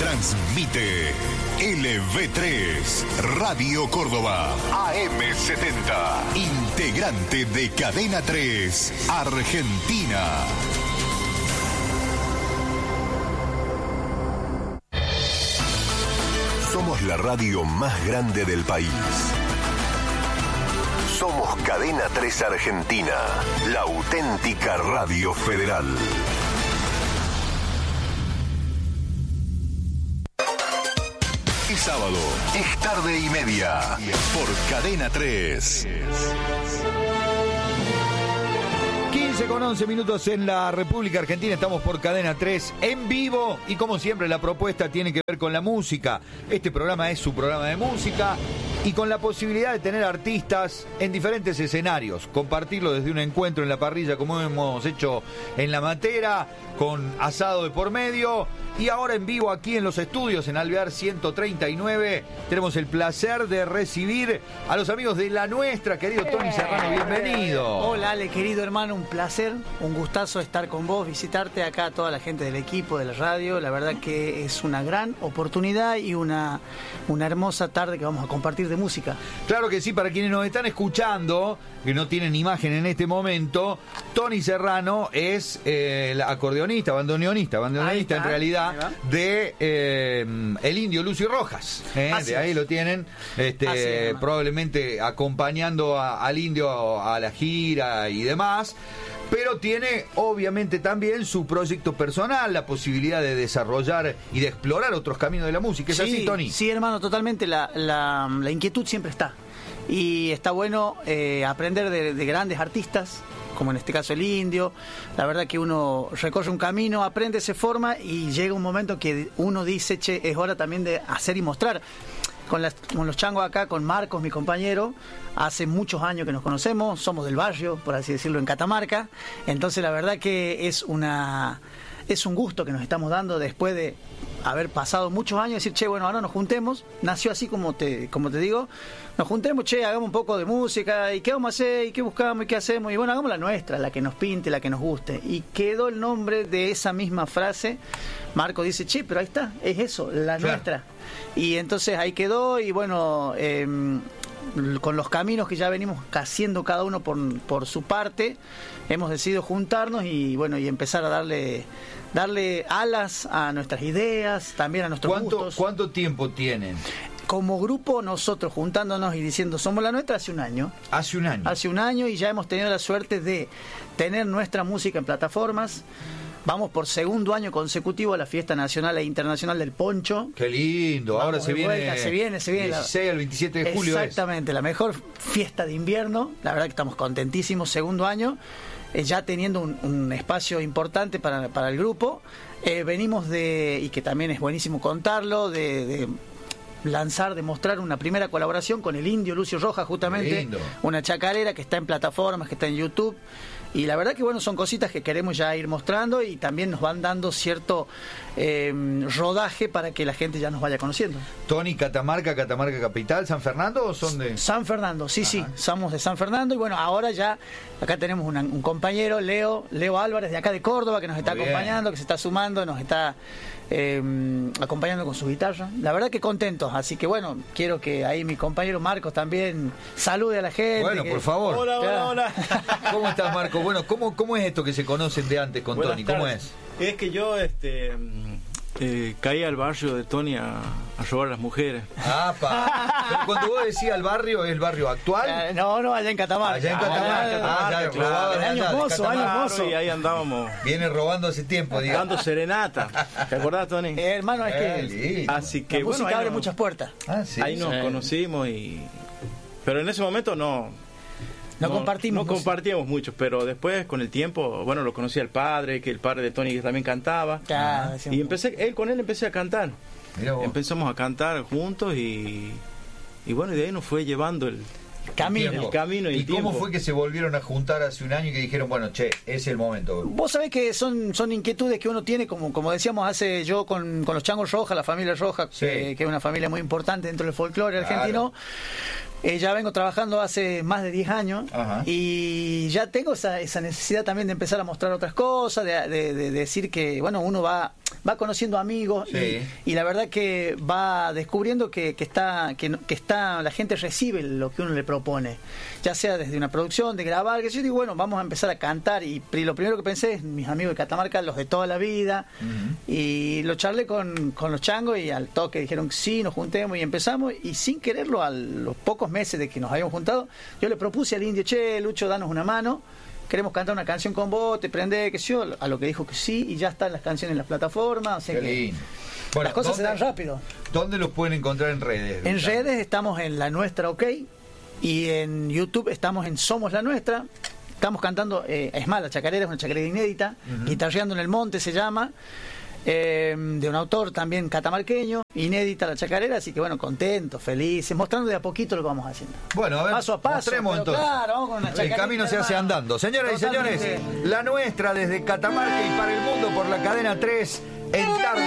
Transmite LV3, Radio Córdoba, AM70, integrante de Cadena 3, Argentina. Somos la radio más grande del país. Somos Cadena 3 Argentina, la auténtica radio federal. Es sábado, es tarde y media, por Cadena 3. 15:11 en la República Argentina, estamos por Cadena 3 en vivo y como siempre la propuesta tiene que ver con la música. Este programa es su programa de música y con la posibilidad de tener artistas en diferentes escenarios, compartirlo desde un encuentro en la parrilla como hemos hecho en La Matera, con asado de por medio y ahora en vivo aquí en los estudios en Alvear 139 tenemos el placer de recibir a los amigos de La Nuestra, querido Tony Serrano, bienvenido. Hola Ale, querido hermano, un placer, un gustazo estar con vos, visitarte acá, toda la gente del equipo de la radio. La verdad que es una gran oportunidad y una hermosa tarde que vamos a compartir de música. Claro que sí, para quienes nos están escuchando, que no tienen imagen en este momento, Tony Serrano es el acordeonista, bandoneonista en realidad, de el indio Lucio Rojas. De ahí lo tienen, probablemente acompañando al indio a la gira y demás. Pero tiene obviamente también su proyecto personal, la posibilidad de desarrollar y de explorar otros caminos de la música. ¿Es así, Tony? Sí, hermano, totalmente. La inquietud siempre está. Y está bueno aprender de grandes artistas, como en este caso el indio. La verdad que uno recorre un camino, aprende, se forma y llega un momento que uno dice, che, es hora también de hacer y mostrar. Con los changos acá, con Marcos, mi compañero, hace muchos años que nos conocemos, somos del barrio, por así decirlo, en Catamarca. Entonces la verdad que es un gusto que nos estamos dando después de haber pasado muchos años, decir, che, bueno, ahora nos juntemos. Nació así como te digo, nos juntemos, che, hagamos un poco de música, y qué vamos a hacer, y qué buscamos, y qué hacemos, y bueno, hagamos la nuestra, la que nos pinte, la que nos guste. Y quedó el nombre de esa misma frase. Marco dice, che, pero ahí está, es eso, la nuestra. Y entonces ahí quedó, y bueno, con los caminos que ya venimos haciendo cada uno por su parte, hemos decidido juntarnos y bueno, y empezar a darle alas a nuestras ideas, también a nuestros gustos. ¿Cuánto tiempo tienen? Como grupo, nosotros juntándonos y diciendo somos la nuestra hace un año. Hace un año y ya hemos tenido la suerte de tener nuestra música en plataformas. Vamos por segundo año consecutivo a la Fiesta Nacional e Internacional del Poncho. ¡Qué lindo! Ahora se viene 16 al 27 de julio. Exactamente, la mejor fiesta de invierno. La verdad que estamos contentísimos, segundo año, ya teniendo un espacio importante para el grupo. Venimos y que también es buenísimo contarlo, de lanzar, de mostrar una primera colaboración con el indio Lucio Rojas, justamente, una chacarera que está en plataformas, que está en YouTube. Y la verdad que bueno, son cositas que queremos ya ir mostrando y también nos van dando cierto rodaje para que la gente ya nos vaya conociendo. Tony, Catamarca capital, ¿San Fernando o son de...? San Fernando, sí, somos de San Fernando y bueno, ahora ya acá tenemos un compañero, Leo Álvarez, de acá de Córdoba, que nos está acompañando, que se está sumando, nos está acompañando con su guitarra. La verdad que contentos, así que bueno, quiero que ahí mi compañero Marcos también salude a la gente. Bueno, por favor. Hola. ¿Cómo estás, Marco? Bueno, ¿cómo es esto que se conocen de antes con Tony? ¿Cómo es? Es que yo caí al barrio de Tony a robar a las mujeres. Pero cuando vos decías el barrio, ¿es el barrio actual? No, allá en Catamarca. Años mozos. Y ahí andábamos. Viene robando hace tiempo, digamos. Dando serenata. ¿Te acordás, Tony? Hermano, es que así que la música abre muchas puertas. Ahí nos conocimos pero en ese momento no compartíamos mucho, pero después con el tiempo, bueno, lo conocí al padre, que el padre de Tony que también cantaba, y con él empecé a cantar. Empezamos a cantar juntos y bueno, y de ahí nos fue llevando el camino y el tiempo. ¿Cómo fue que se volvieron a juntar hace un año y que dijeron, bueno, che, es el momento? Vos sabés que son inquietudes que uno tiene, como decíamos yo con los Changos Rojas, la familia Rojas, que es una familia muy importante dentro del folclore argentino. Ya vengo trabajando hace más de 10 años. Ajá. Y ya tengo esa necesidad también de empezar a mostrar otras cosas, de decir que, bueno, uno va conociendo amigos, sí. y la verdad que va descubriendo que la gente recibe lo que uno le propone, ya sea desde una producción, de grabar, que yo digo, bueno, vamos a empezar a cantar, y lo primero que pensé es mis amigos de Catamarca, los de toda la vida, y lo charlé con los changos, y al toque dijeron que sí, nos juntemos, y empezamos, y sin quererlo, a los pocos meses de que nos habíamos juntado, yo le propuse al Indio, che, Lucho, danos una mano, queremos cantar una canción con vos, te prende, qué sé yo, a lo que dijo que sí, y ya están las canciones en las plataformas, o sea que bueno, las cosas se dan rápido. ¿Dónde los pueden encontrar en redes? En redes estamos en La Nuestra OK, y en YouTube estamos en Somos La Nuestra. Estamos cantando, es más, la chacarera es una chacarera inédita, Guitarreando en el Monte se llama, de un autor también catamarqueño, inédita la chacarera, así que bueno, contentos, felices, mostrando de a poquito lo que vamos haciendo. Bueno, a ver, paso a paso, mostremos entonces. Claro, vamos con una chacarera. El camino se hace andando. Señoras y señores, La Nuestra desde Catamarca y para el mundo por la Cadena 3 en tarde.